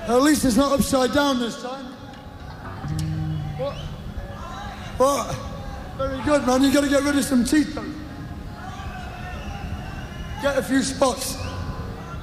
At least it's not upside down this time. What? What? Very good, man. You got to get rid of some teeth, though. Get a few spots.